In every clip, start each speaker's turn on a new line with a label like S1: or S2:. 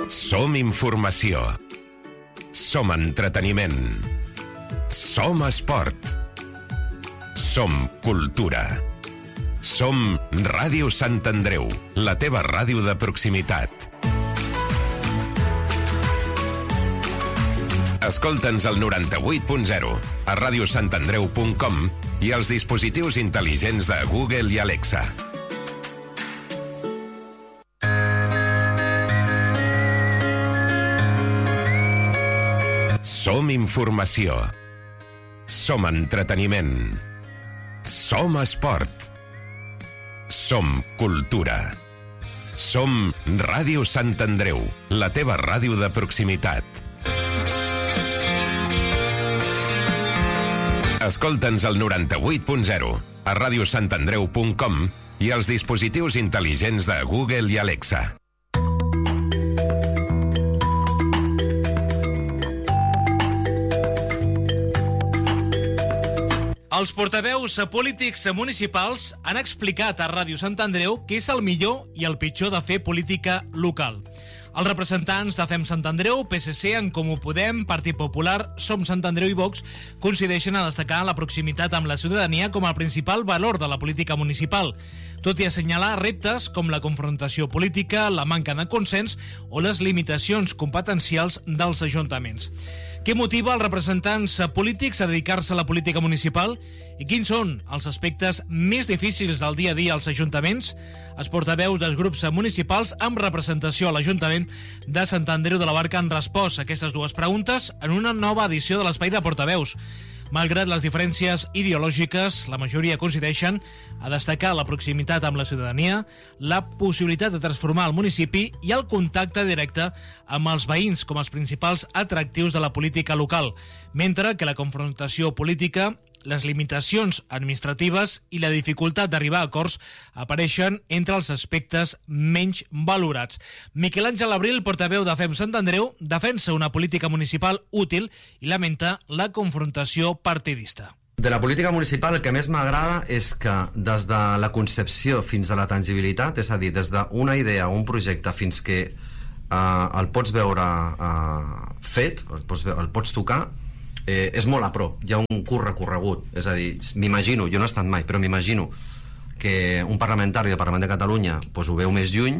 S1: Som informació. Som entreteniment. Som esport. Som cultura. Som Ràdio Sant Andreu, la teva ràdio de proximitat. Escolta'ns al 98.0, a radiosantandreu.com i als dispositius intel·ligents de Google i Alexa. Som informació. Som entreteniment. Som esport. Som cultura. Som Ràdio Sant Andreu, la teva ràdio de proximitat. Escolta'ns al 98.0, a radiosantandreu.com i als dispositius intel·ligents de Google i Alexa.
S2: Els portaveus polítics municipals han explicat a Ràdio Sant Andreu què és el millor i el pitjor de fer política local. Els representants de FEM Sant Andreu, PSC, En Comú Podem, Partit Popular, Som Sant Andreu i Vox coincideixen a destacar la proximitat amb la ciutadania com el principal valor de la política municipal, tot i assenyalar reptes com la confrontació política, la manca de consens o les limitacions competencials dels ajuntaments. Què motiva els representants polítics a dedicar-se a la política municipal i quins són els aspectes més difícils del dia a dia als ajuntaments? Els portaveus dels grups municipals amb representació a l'Ajuntament de Sant Andreu de la Barca han respost a aquestes dues preguntes en una nova edició de l'Espai de Portaveus. Malgrat les diferències ideològiques, la majoria coincideixen a destacar la proximitat amb la ciutadania, la possibilitat de transformar el municipi i el contacte directe amb els veïns com els principals atractius de la política local, mentre que la confrontació política, les limitacions administratives i la dificultat d'arribar a acords apareixen entre els aspectes menys valorats. Miquel Àngel Abril, portaveu de FEM Sant Andreu, defensa una política municipal útil i lamenta la confrontació partidista.
S3: De la política municipal el que més m'agrada és que des de la concepció fins a la tangibilitat, és a dir, des d'una idea o un projecte fins que el pots veure fet, el pots tocar, és molt a prop, hi ha un curt recorregut, és a dir, m'imagino, jo no he estat mai, però m'imagino que un parlamentari del Parlament de Catalunya pues, ho veu més lluny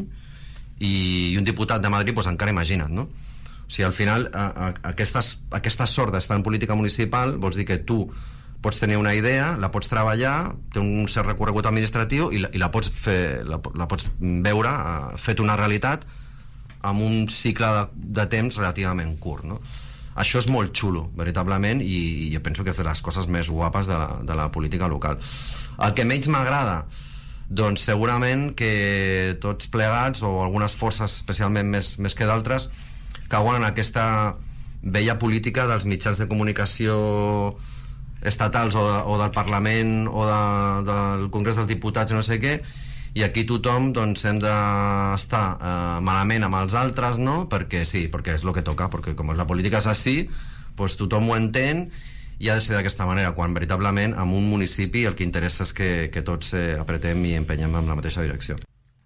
S3: i un diputat de Madrid pues, encara imagina't, no? O sigui, al final aquesta sort d'estar en política municipal vols dir que tu pots tenir una idea, la pots treballar, té un cert recorregut administratiu i la pots fer, la pots veure fet una realitat amb un cicle de temps relativament curt, no? Això és molt xulo, veritablement, i jo penso que és de les coses més guapes de la política local. El que menys m'agrada, doncs segurament que tots plegats, o algunes forces especialment més que d'altres, cauen en aquesta vella política dels mitjans de comunicació estatals o del Parlament o del Congrés dels Diputats, no sé què, i aquí tothom doncs, hem d'estar malament amb els altres, no? Perquè sí, perquè és el que toca, perquè com la política és així, doncs tothom ho entén i ha de ser d'aquesta manera, quan veritablement en un municipi el que interessa és que tots apretem i empenyem en la mateixa direcció.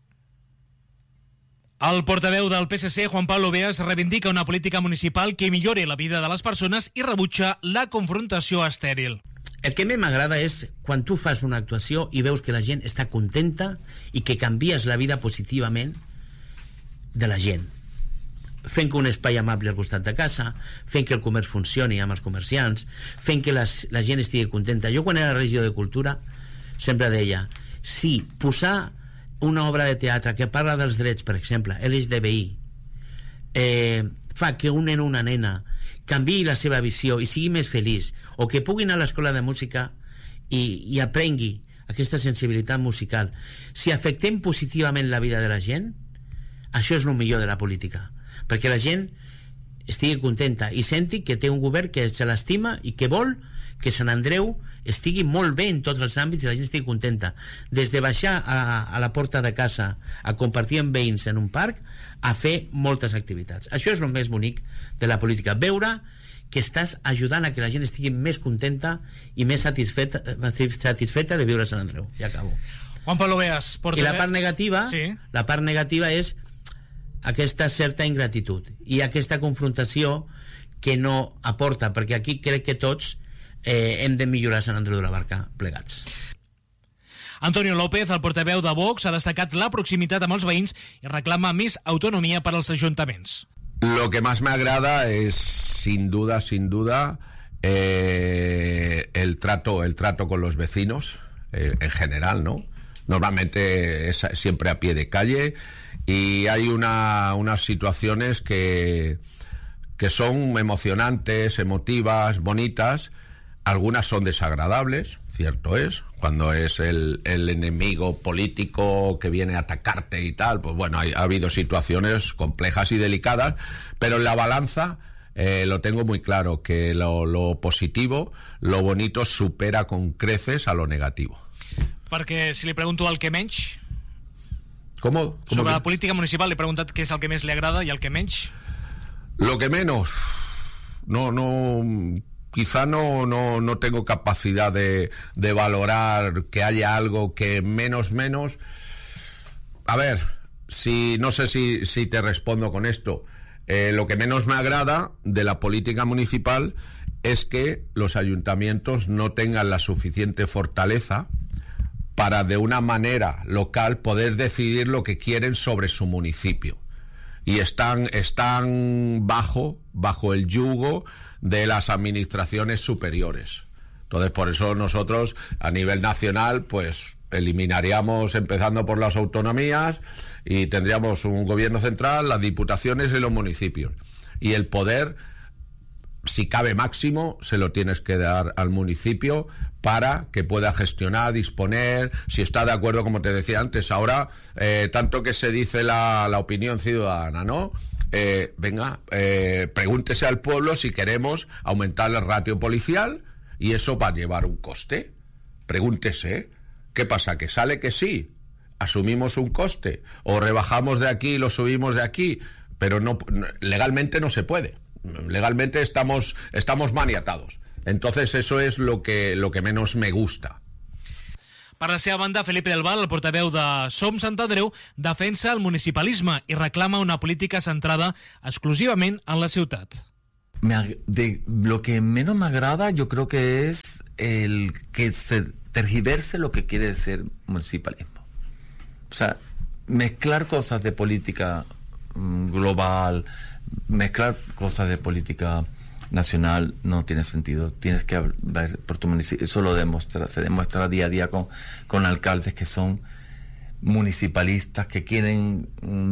S2: El portaveu del PSC, Juan Pablo Beas, reivindica una política municipal que millori la vida de les persones i rebutja la confrontació estèril.
S4: El que més m'agrada és quan tu fas una actuació i veus que la gent està contenta i que canvies la vida positivament de la gent, fent que un espai amable al costat de casa, fent que el comerç funcioni amb els comerciants, fent que la gent estigui contenta. Jo quan era regidor de Cultura sempre deia, si posar una obra de teatre que parla dels drets, per exemple, LGTBI, fa que un nen o una nena canviï la seva visió i sigui més feliç, o que pugui anar a l'escola de música i aprengui aquesta sensibilitat musical, si afectem positivament la vida de la gent, això és el millor de la política, perquè la gent estigui contenta i senti que té un govern que se l'estima i que vol que Sant Andreu estigui molt bé en tots els àmbits i la gent estigui contenta, des de baixar a la porta de casa a compartir amb veïns en un parc a fer moltes activitats. Això és el més bonic de la política, veure que estàs ajudant a que la gent estigui més contenta i més satisfeta de viure a Sant Andreu. Ja acabo.
S2: Juan Pablo Beas,
S4: I la part negativa, sí. La part negativa és aquesta certa ingratitud i aquesta confrontació que no aporta, perquè aquí crec que tots hem de millorar Sant Andreu de la Barca plegats.
S2: Antonio López, el portaveu de Vox, ha destacat la proximitat amb els veïns i reclama més autonomia per als ajuntaments.
S5: Lo que más me agrada es, sin duda, el trato con los vecinos, en general, ¿no? Normalmente es siempre a pie de calle y hay unas situaciones que son emocionantes, emotivas, bonitas. Algunas son desagradables, cierto es, cuando es el enemigo político que viene a atacarte y tal, pues bueno, ha habido situaciones complejas y delicadas, pero en la balanza lo tengo muy claro, que lo positivo, lo bonito supera con creces a lo negativo.
S2: Perquè si li pregunto el que menys...
S5: ¿Cómo?
S2: Sobre la política municipal, le he preguntat què és el que més li agrada i el que menys.
S5: Lo que menos... Quizá no tengo capacidad de valorar que haya algo que menos. A ver, no sé si te respondo con esto. Lo que menos me agrada de la política municipal es que los ayuntamientos no tengan la suficiente fortaleza para de una manera local poder decidir lo que quieren sobre su municipio. Y están bajo el yugo de las administraciones superiores. Entonces, por eso nosotros, a nivel nacional, pues eliminaríamos, empezando por las autonomías, y tendríamos un gobierno central, las diputaciones y los municipios. Y el poder, si cabe máximo, se lo tienes que dar al municipio para que pueda gestionar, disponer, si está de acuerdo, como te decía antes. Ahora, tanto que se dice la opinión ciudadana, ¿no? Pregúntese al pueblo si queremos aumentar el ratio policial, y eso va a llevar un coste. Pregúntese. ¿Qué pasa? ¿Que sale que sí? ¿Asumimos un coste? ¿O rebajamos de aquí y lo subimos de aquí? Pero legalmente no se puede. Legalmente estamos maniatados. Entonces eso es lo que menos me gusta.
S2: Per la seva banda, Felipe del Val, el portaveu de Som Sant Andreu, defensa el municipalisme i reclama una política centrada exclusivament en la ciutat.
S6: Lo que menos me agrada, yo creo que es el que se tergiverse lo que quiere decir municipalismo. O sea, mezclar cosas de política global, mezclar cosas de política nacional no tiene sentido. Tienes que ver por tu municipio. Eso se demuestra día a día con alcaldes que son municipalistas, que quieren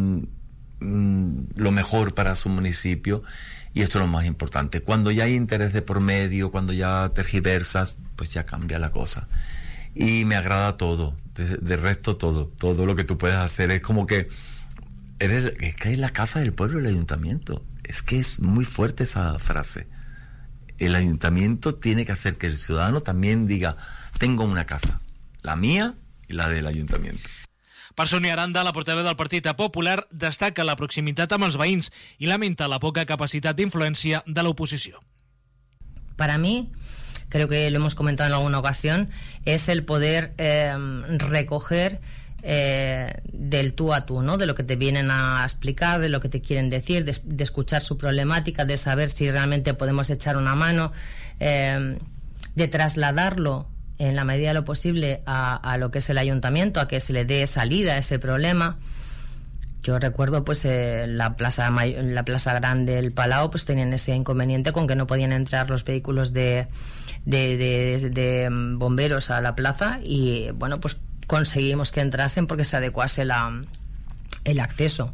S6: lo mejor para su municipio, y esto es lo más importante. Cuando ya hay interés de por medio, cuando ya tergiversas, pues ya cambia la cosa. Y me agrada todo, de resto todo lo que tú puedes hacer. Es como que es la casa del pueblo, el ayuntamiento. Es que es muy fuerte esa frase. El ayuntamiento tiene que hacer que el ciudadano también diga: tengo una casa, la mía y la del ayuntamiento.
S2: Per Sonia Aranda, la portaveu del Partit Popular, destaca la proximitat amb els veïns i lamenta la poca capacitat d'influència de l'oposició.
S7: Para mí, creo que lo hemos comentado en alguna ocasión, es el poder recoger del tú a tú, ¿no? De lo que te vienen a explicar, de lo que te quieren decir, de escuchar su problemática, de saber si realmente podemos echar una mano, de trasladarlo en la medida de lo posible a lo que es el ayuntamiento, a que se le dé salida a ese problema. Yo recuerdo pues la plaza grande del Palau, pues tenían ese inconveniente con que no podían entrar los vehículos de bomberos a la plaza, y bueno, pues conseguimos que entrasen porque se adecuase el acceso.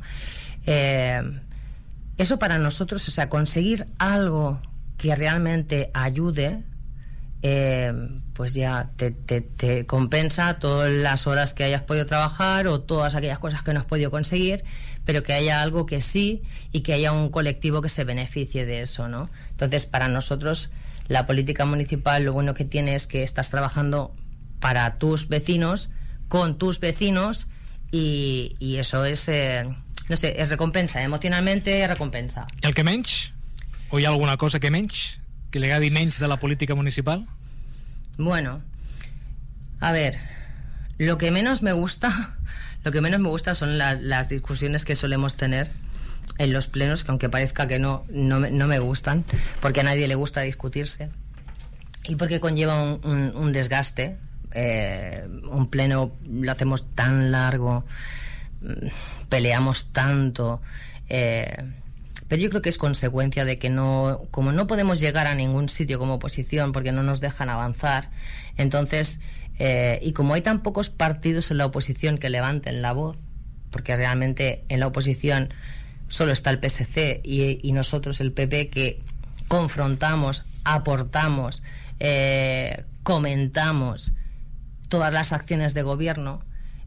S7: Eso para nosotros, o sea, conseguir algo que realmente ayude, pues ya te compensa todas las horas que hayas podido trabajar o todas aquellas cosas que no has podido conseguir, pero que haya algo que sí, y que haya un colectivo que se beneficie de eso, ¿no? Entonces, para nosotros, la política municipal, lo bueno que tiene es que estás trabajando para tus vecinos, con tus vecinos, y eso es, no sé, es recompensa, emocionalmente recompensa.
S2: I el que menys? O hi ha alguna cosa que menys? Que li agradi menys de la política municipal?
S7: Bueno, a ver, lo que menos me gusta son las discusiones que solemos tener en los plenos, que aunque parezca que no me gustan, porque a nadie le gusta discutirse y porque conlleva un desgaste. Un pleno lo hacemos tan largo, peleamos tanto, pero yo creo que es consecuencia de que como no podemos llegar a ningún sitio como oposición porque no nos dejan avanzar, entonces y como hay tan pocos partidos en la oposición que levanten la voz, porque realmente en la oposición solo está el PSC y nosotros el PP, que confrontamos, aportamos, comentamos todas las acciones de gobierno,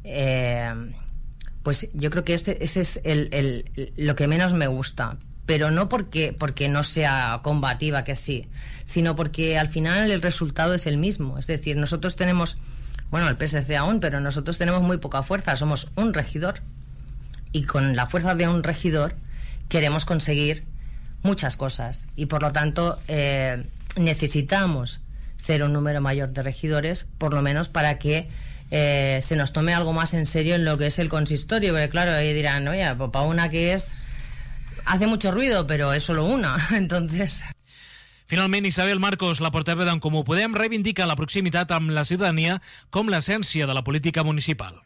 S7: pues yo creo que ese es lo que menos me gusta, pero no porque no sea combativa, que sí, sino porque al final el resultado es el mismo. Es decir, nosotros tenemos, bueno, el PSC aún, pero nosotros tenemos muy poca fuerza, somos un regidor, y con la fuerza de un regidor queremos conseguir muchas cosas, y por lo tanto necesitamos ser un número mayor de regidores, por lo menos para que se nos tome algo más en serio en lo que es el consistorio, porque claro, ahí dirán, oye, para una que hace mucho ruido, pero es solo una, entonces...
S2: Finalment, Isabel Marcos, la portaveu d'en Comú Podem, reivindica la proximitat amb la ciutadania com l'essència de la política municipal.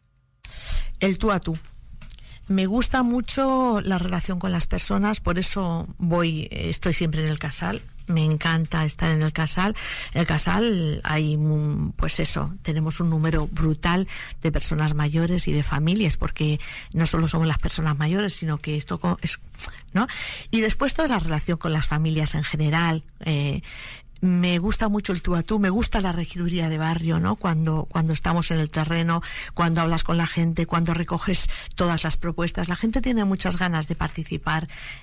S8: El tú a tú. Me gusta mucho la relación con las personas, por eso estoy siempre en el Casal. Me encanta estar en el Casal. En el Casal hay, pues eso, tenemos un número brutal de personas mayores y de familias, porque no solo somos las personas mayores, sino que esto es, ¿no? Y después toda la relación con las familias en general. Me gusta mucho el tú a tú, me gusta la regiduría de barrio, ¿no? Cuando estamos en el terreno, cuando hablas con la gente, cuando recoges todas las propuestas. La gente tiene muchas ganas de participar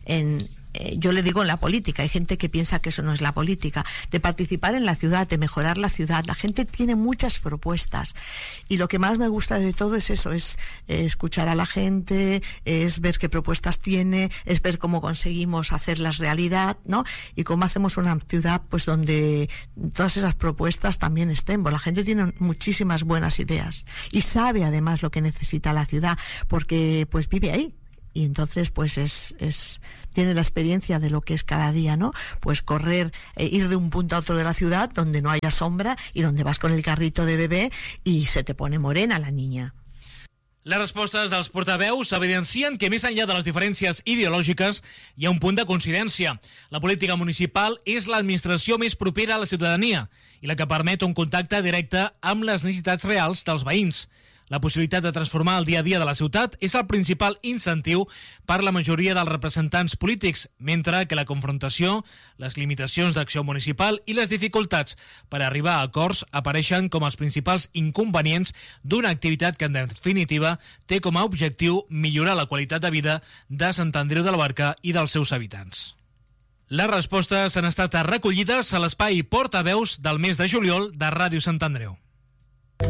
S8: yo le digo en la política, hay gente que piensa que eso no es la política, de participar en la ciudad, de mejorar la ciudad. La gente tiene muchas propuestas y lo que más me gusta de todo es eso, es escuchar a la gente, es ver qué propuestas tiene, es ver cómo conseguimos hacerlas realidad, ¿no? Y cómo hacemos una ciudad pues donde todas esas propuestas también estén. Pues la gente tiene muchísimas buenas ideas y sabe además lo que necesita la ciudad, porque pues vive ahí. Y entonces pues tiene la experiencia de lo que es cada día, ¿no? Pues correr, ir de un punto a otro de la ciudad donde no haya sombra y donde vas con el carrito de bebé y se te pone morena la niña.
S2: Les respostes dels portaveus evidencien que més enllà de les diferències ideològiques hi ha un punt de coincidència. La política municipal és l'administració més propera a la ciutadania i la que permet un contacte directe amb les necessitats reals dels veïns. La possibilitat de transformar el dia a dia de la ciutat és el principal incentiu per la majoria dels representants polítics, mentre que la confrontació, les limitacions d'acció municipal i les dificultats per arribar a acords apareixen com els principals inconvenients d'una activitat que, en definitiva, té com a objectiu millorar la qualitat de vida de Sant Andreu de la Barca i dels seus habitants. Les respostes han estat recollides a l'espai Portaveus del mes de juliol de Ràdio Sant Andreu.